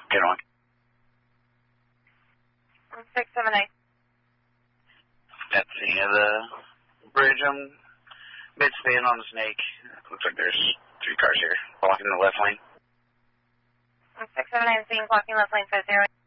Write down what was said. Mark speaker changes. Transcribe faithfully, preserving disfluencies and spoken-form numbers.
Speaker 1: Good one.
Speaker 2: six seven eight.
Speaker 1: At the end of the bridge, I'm mid-speed on the Snake. Looks like there's three cars here, blocking the left lane.
Speaker 2: six seven eight, seeing blocking left lane five zero.